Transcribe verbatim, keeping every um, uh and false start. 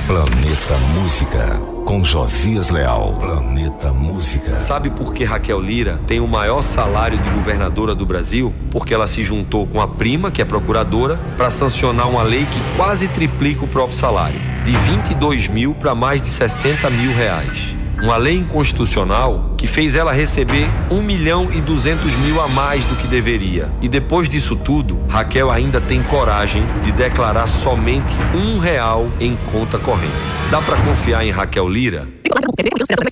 Planeta Música, com Josias Leal. Planeta Música. Sabe por que Raquel Lira tem o maior salário de governadora do Brasil? Porque ela se juntou com a prima, que é procuradora, para sancionar uma lei que quase triplica o próprio salário, de vinte e dois mil para mais de sessenta mil reais. Uma lei inconstitucional que fez ela receber um milhão e duzentos mil a mais do que deveria. E depois disso tudo, Raquel ainda tem coragem de declarar somente um real em conta corrente. Dá para confiar em Raquel Lira?